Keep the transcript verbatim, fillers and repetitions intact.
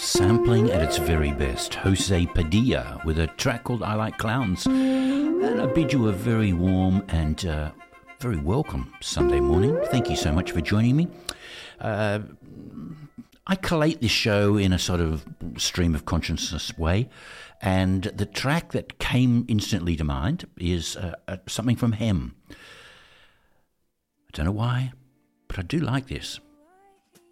Sampling at its very best. Jose Padilla with a track called I Like Clowns. And I bid you a very warm and uh, very welcome Sunday morning. Thank you so much for joining me. Uh, I collate this show in a sort of stream of consciousness way, and the track that came instantly to mind is uh, uh, something from Hem. I don't know why, but I do like this.